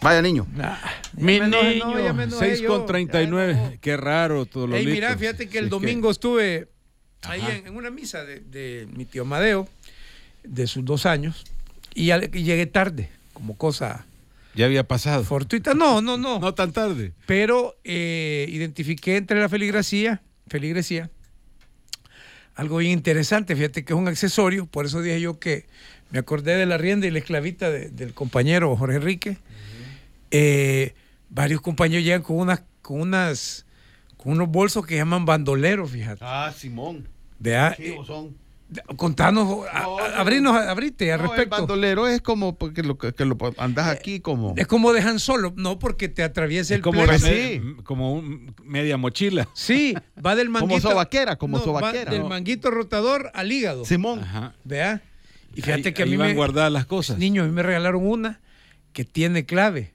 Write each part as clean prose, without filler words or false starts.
Vaya, niño. Mi ya me enojé, niño, ya me enojé 6:39. Qué raro todo lo Ey, listo. mira, fíjate que el domingo estuve ahí en una misa de mi tío Amadeo, de sus 2 años, y llegué tarde, como cosa Ya había pasado. fortuita. No. No tan tarde. Pero identifiqué entre la feligresía, algo bien interesante. Fíjate que es un accesorio, por eso dije yo que me acordé de la rienda y la esclavita del compañero Jorge Enrique. Varios compañeros llegan con unos bolsos que llaman bandoleros, fíjate. Simón. Vea, ¿Qué son? contanos, abrite al respecto. El bandolero es como porque lo andas aquí como... Es como dejan solo, no porque te atraviesa el Como, plexo. media mochila. Sí, va del manguito. Como sobaquera. Va del manguito rotador al hígado. Simón. Ajá. Vea. Y fíjate que a ahí mí van guardadas las cosas. niños, a mí me regalaron una que tiene clave.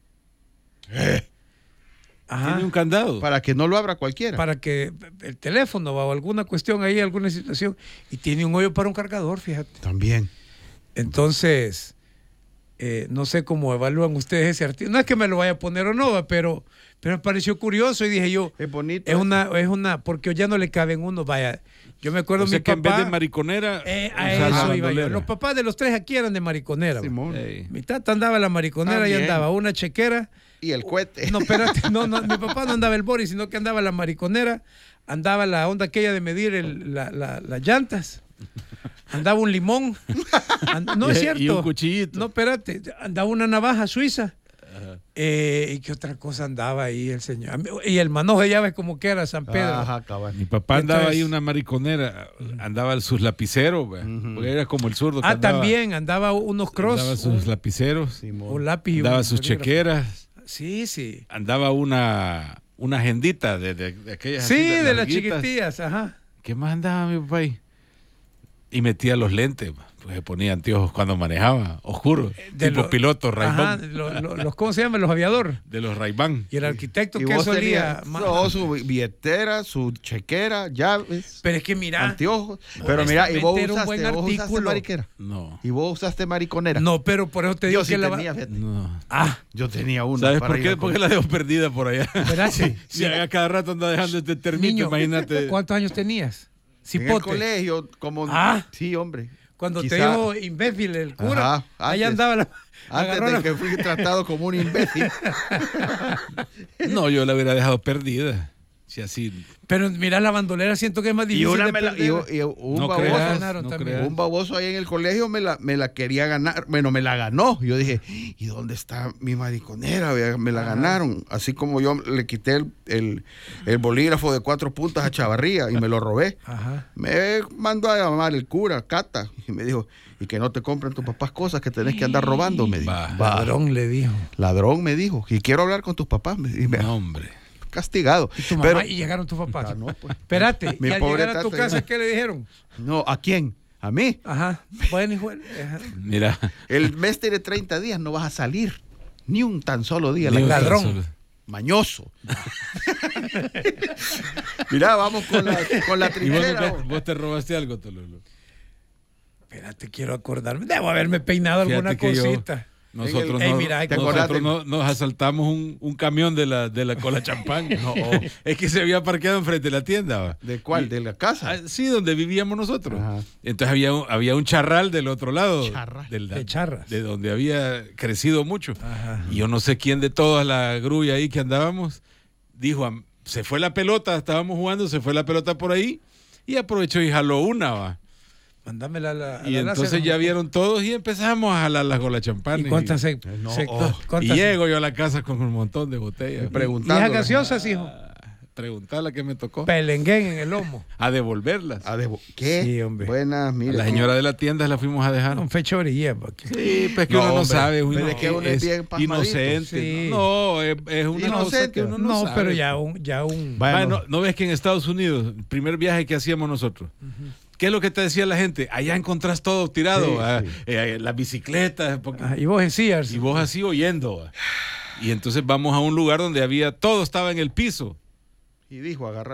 Ajá. Tiene un candado. Para que no lo abra cualquiera. Para que el teléfono o alguna cuestión ahí, alguna situación. Y tiene un hoyo para un cargador, fíjate. También. Entonces, no sé cómo evalúan ustedes ese artículo. No es que me lo vaya a poner o no, pero me pareció curioso y dije yo, Es bonito. es una, porque ya no le caben uno, vaya. Yo me acuerdo O sea mi que papá. en vez de mariconera, A usar eso la iba yo. bandolera. Los papás de los 3 aquí eran de mariconera. Simón. Ey. Mi tata andaba la mariconera y También. andaba una chequera. Y el cohete. No, espérate, no, mi papá no andaba el Boris, sino que andaba la mariconera, andaba la onda aquella de medir las llantas, andaba un limón, no es cierto. Y un cuchillito. No, espérate, andaba una navaja suiza. ¿Y qué otra cosa andaba ahí el señor? Y el manojo de llaves como que era San Pedro. Ajá, cabal. Mi papá andaba Entonces- ahí una mariconera, andaba sus lapiceros, porque era como el zurdo. Que andaba, También andaba unos cross, andaba sus lapiceros, Simón. un lápiz. y andaba un sus bolígrafo. chequeras, Sí. andaba una agendita de aquellas. Sí, así, de las larguitas. chiquitillas, ajá. ¿Qué más andaba mi papá ahí? Y metía los lentes, pues se ponía anteojos cuando manejaba, oscuros, tipo piloto, Ajá, Ray-Ban, los ¿cómo se llaman? Los aviadores. de los Ray-Ban. Y el arquitecto Y que vos solía. tenías su billetera, su chequera, llaves, Pero es que mira. anteojos. Pero mira, y vos era un buen usaste artículo. mariquera. No, Y vos usaste mariconera. No, pero por eso te digo Yo sí que tenía, fíjate. no. Yo tenía una. ¿Sabes para por ir qué? al Porque la dejo perdida por allá. ¿Verdad? Sí. Si a cada rato anda dejando este termito, Niño, imagínate. ¿cuántos años tenías? En el Cipote. colegio, como... Ah. Sí, hombre. Cuando te Quizá dijo imbécil el cura, Ajá, allá antes. andaba Antes agarró de la- que fui tratado como un imbécil. No, yo la hubiera dejado perdida. Si así. Pero mira, la bandolera siento que es más Y difícil una de me la, perder. y un No baboso, creas, ganaron no también. creas. un baboso ahí en el colegio me la quería ganar. Bueno, me la ganó. Yo dije, ¿y dónde está mi mariconera? Vea, me la ganaron. Así como yo le quité el bolígrafo de 4 puntas a Chavarría y me lo robé. Ajá. Me mandó a llamar el cura, Cata, y me dijo, y que no te compren tus papás cosas que tenés que andar robando, me dijo. Va. Ladrón le dijo. Ladrón, me dijo, y quiero hablar con tus papás. Y me No, hombre. castigado. Y tu mamá, Pero, y llegaron tus papás. Ah, no, pues. Espérate, Mi y al pobre llegar a tu tata, casa, ya. ¿qué le dijeron? no, ¿a quién? ¿A mí? Ajá. Bueno, hijo. Ajá. Mira. El mes tiene 30 días, no vas a salir. Ni un tan solo día. Ni un ladrón. solo- Mañoso. Mira, vamos con la ¿Y vos, trinchera. vos te robaste algo, Tololo? Espérate, quiero acordarme. Debo haberme peinado alguna Fíjate que yo- cosita. Nosotros, Ey, no- mira, ¿te acordás nosotros nos asaltamos un camión de la cola champán. No, es que se había parqueado enfrente de la tienda. ¿va? ¿De cuál? ¿De la casa? Sí, donde vivíamos nosotros. Ajá. Entonces había un charral del otro lado. Charral. De charras. De donde había crecido mucho. Ajá. Y yo no sé quién de toda la grulla ahí que andábamos dijo, se fue la pelota, estábamos jugando, se fue la pelota por ahí y aprovechó y jaló una. ¿va? Mándamela a la Y láser, entonces ya ¿no? vieron todos y empezamos a jalar las golas champán. ¿Y cuántas se, No, se- oh. cuántas Y se- llego yo a la casa con un montón de botellas. ¿Y Preguntando. esas gaseosas, hijo? Preguntarle a qué me tocó. Pelenguén en el lomo. A devolverlas. ¿Qué? Sí, hombre. Buenas, A mira. la señora de la tienda la fuimos a dejar. Un fechorilla. Sí, pues que No, uno no hombre, sabe. pero es que uno es bien pasmadito. inocente. Sí. No, es una cosa Inocente. que uno no, No, sabe. pero ya un... Bueno, ¿no ves que en Estados Unidos, el primer viaje que hacíamos nosotros, ¿qué es lo que te decía la gente? Allá encontrás todo tirado, Sí, ¿va? sí. Las bicicletas, porque- Ajá, y vos decías. y vos así oyendo. ¿va? Y entonces vamos a un lugar donde todo estaba en el piso. Y dijo agarrar.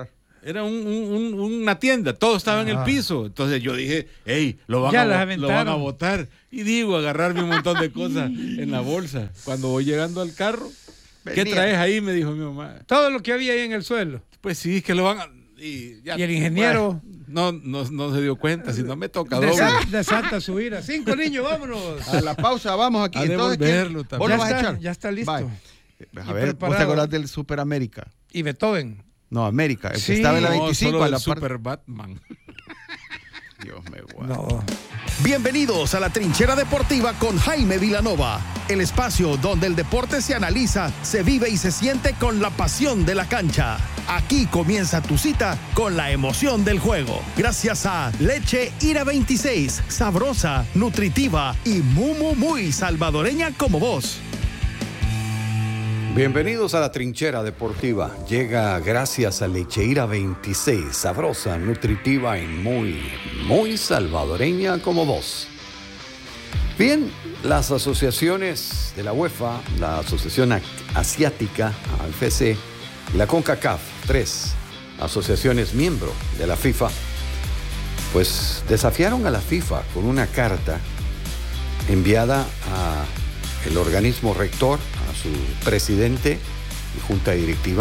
Era una tienda, todo estaba en el piso. Entonces yo dije, hey, lo van a botar. Y digo, agarrarme un montón de cosas en la bolsa. Cuando voy llegando al carro, ¿qué traes ahí? Me dijo mi mamá. Todo lo que había ahí en el suelo. Pues sí, es que lo van a... Y el ingeniero... No se dio cuenta, si no me toca doble. Desata su ira. 5 niños, vámonos. A la pausa, vamos aquí. A devolverlo también. ¿Vos lo vas a echar? Ya está listo. Bye. A ver, ¿vos te acordás del Super América? Y Beethoven. No, América. El que estaba en la 25 solo a la Super Batman. Dios me guarde. No. Bienvenidos a la Trinchera Deportiva con Jaime Vilanova, el espacio donde el deporte se analiza, se vive y se siente con la pasión de la cancha. Aquí comienza tu cita con la emoción del juego. Gracias a Leche Ira 26, sabrosa, nutritiva y muy salvadoreña como vos. Bienvenidos a la Trinchera Deportiva. Llega gracias a Lecheira 26, sabrosa, nutritiva y muy salvadoreña como vos. Bien, las asociaciones de la UEFA, la Asociación Asiática, AFC, y la CONCACAF, 3 asociaciones miembro de la FIFA, pues desafiaron a la FIFA con una carta enviada a el organismo rector, a su presidente y junta directiva,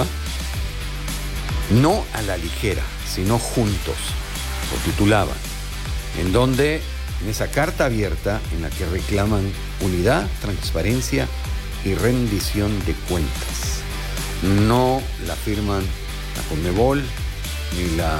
no a la ligera, sino juntos, lo titulaban, en donde, en esa carta abierta, en la que reclaman unidad, transparencia y rendición de cuentas. No la firman la Conmebol, ni la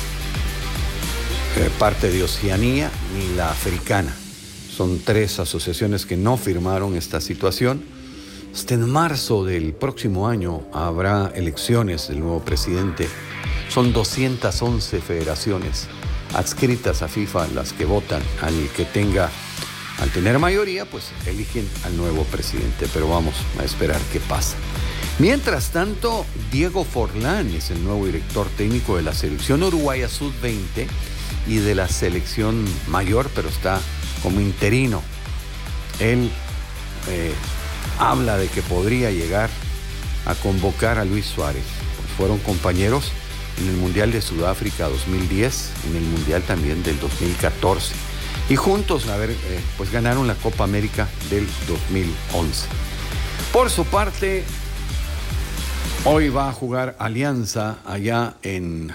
parte de Oceanía, ni la africana. Son 3 asociaciones que no firmaron esta situación. Hasta en marzo del próximo año habrá elecciones del nuevo presidente. Son 211 federaciones adscritas a FIFA las que votan. Al tener mayoría, pues eligen al nuevo presidente. Pero vamos a esperar qué pasa. Mientras tanto, Diego Forlán es el nuevo director técnico de la selección uruguaya sub-20 y de la selección mayor, pero está como interino. Él habla de que podría llegar a convocar a Luis Suárez. Pues fueron compañeros en el Mundial de Sudáfrica 2010, en el Mundial también del 2014. Y juntos, pues ganaron la Copa América del 2011. Por su parte, hoy va a jugar Alianza allá en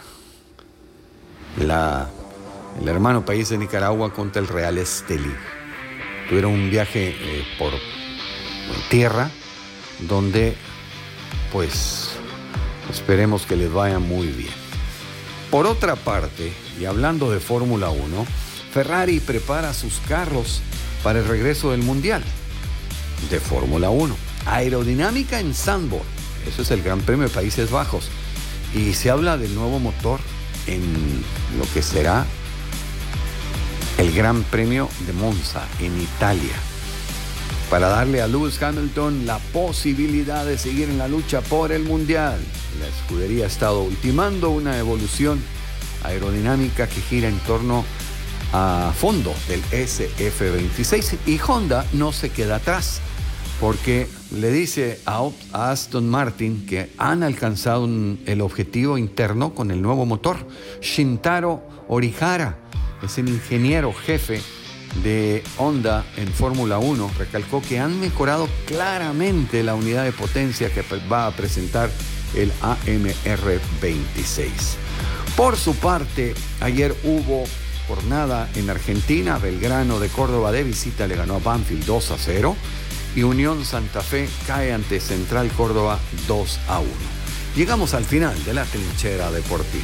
el hermano país de Nicaragua contra el Real Estelí. Tuvieron un viaje por tierra donde pues esperemos que les vaya muy bien. Por otra parte, y hablando de Fórmula 1, Ferrari prepara sus carros para el regreso del Mundial de Fórmula 1. Aerodinámica en Zandvoort, eso es el Gran Premio de Países Bajos, y se habla del nuevo motor en lo que será el Gran Premio de Monza en Italia, para darle a Lewis Hamilton la posibilidad de seguir en la lucha por el Mundial. La escudería ha estado ultimando una evolución aerodinámica que gira en torno a fondo del SF26, y Honda no se queda atrás, porque le dice a Aston Martin que han alcanzado el objetivo interno con el nuevo motor. Shintaro Orihara es el ingeniero jefe de Honda en Fórmula 1, recalcó que han mejorado claramente la unidad de potencia que va a presentar el AMR26. Por su parte, ayer hubo jornada en Argentina. Belgrano de Córdoba de visita le ganó a Banfield 2-0 y Unión Santa Fe cae ante Central Córdoba 2-1. Llegamos al final de la Trinchera Deportiva.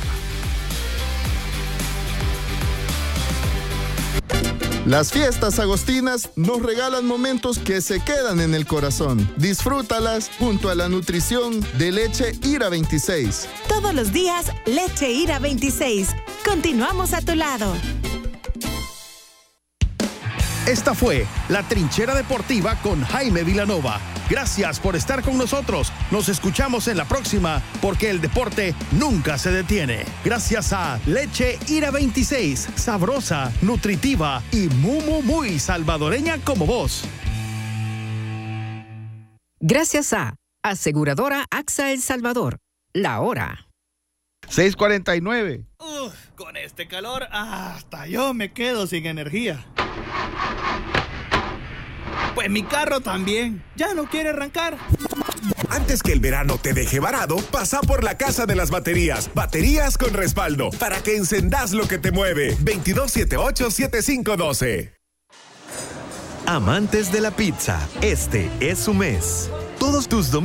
Las fiestas agostinas nos regalan momentos que se quedan en el corazón. Disfrútalas junto a la nutrición de Leche Ira 26. Todos los días, Leche Ira 26. Continuamos a tu lado. Esta fue la Trinchera Deportiva con Jaime Vilanova. Gracias por estar con nosotros. Nos escuchamos en la próxima, porque el deporte nunca se detiene. Gracias a Leche Ira 26, sabrosa, nutritiva y muy salvadoreña como vos. Gracias a Aseguradora AXA El Salvador. La hora. 6:49. Con este calor, hasta yo me quedo sin energía. Pues mi carro también, ya no quiere arrancar. Antes que el verano te deje varado, pasa por la Casa de las Baterías. Baterías con respaldo, para que encendás lo que te mueve. 2278-7512. Amantes de la pizza, este es su mes. Todos tus domingos